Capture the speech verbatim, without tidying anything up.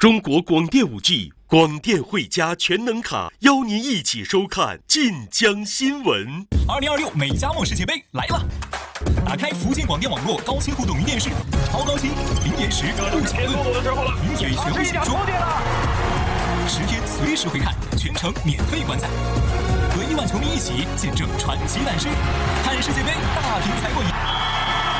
中国广电五 G 广电汇加全能卡，邀您一起收看晋江新闻。 二零二六美加墨世界杯来了！打开福建广电网络高清互动云电视，超高清、零延时、不抢论，云腿全部享受，十天随时回看，全程免费观赛，和亿万球迷一起见证传奇诞生，看世界杯大屏才过瘾。